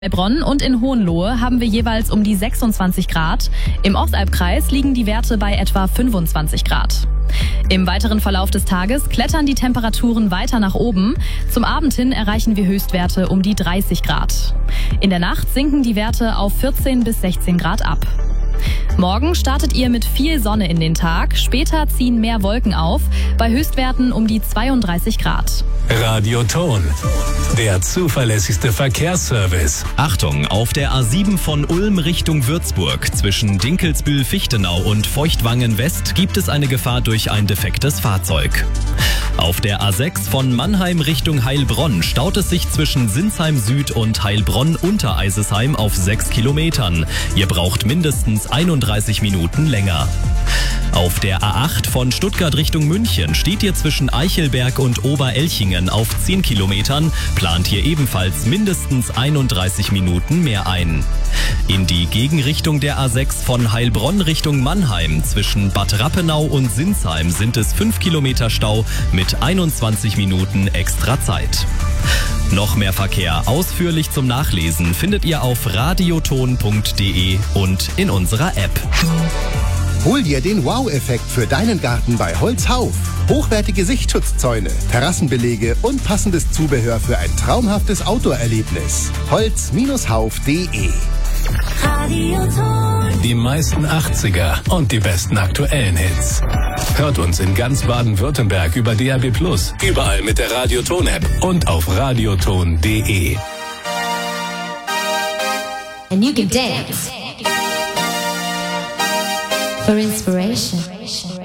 Heilbronn und in Hohenlohe haben wir jeweils um die 26 Grad. Im Ostalbkreis liegen die Werte bei etwa 25 Grad. Im weiteren Verlauf des Tages klettern die Temperaturen weiter nach oben. Zum Abend hin erreichen wir Höchstwerte um die 30 Grad. In der Nacht sinken die Werte auf 14 bis 16 Grad ab. Morgen startet ihr mit viel Sonne in den Tag. Später ziehen mehr Wolken auf, bei Höchstwerten um die 32 Grad. Radioton, der zuverlässigste Verkehrsservice. Achtung, auf der A7 von Ulm Richtung Würzburg zwischen Dinkelsbühl-Fichtenau und Feuchtwangen West gibt es eine Gefahr durch ein defektes Fahrzeug. Auf der A6 von Mannheim Richtung Heilbronn staut es sich zwischen Sinsheim Süd und Heilbronn Untereisesheim auf 6 Kilometern. Ihr braucht mindestens 31 Minuten länger. Auf der A8 von Stuttgart Richtung München steht ihr zwischen Eichelberg und Oberelchingen auf 10 Kilometern, plant ihr ebenfalls mindestens 31 Minuten mehr ein. In die Gegenrichtung der A6 von Heilbronn Richtung Mannheim zwischen Bad Rappenau und Sinsheim sind es 5 Kilometer Stau mit 21 Minuten extra Zeit. Noch mehr Verkehr ausführlich zum Nachlesen findet ihr auf radioton.de und in unserer App. Hol dir den Wow-Effekt für deinen Garten bei Holzhauf. Hochwertige Sichtschutzzäune, Terrassenbelege und passendes Zubehör für ein traumhaftes Outdoor-Erlebnis. Holz-hauf.de. Die meisten 80er und die besten aktuellen Hits. Hört uns in ganz Baden-Württemberg über DAB+, überall mit der Radioton-App und auf radioton.de. And you can dance for inspiration.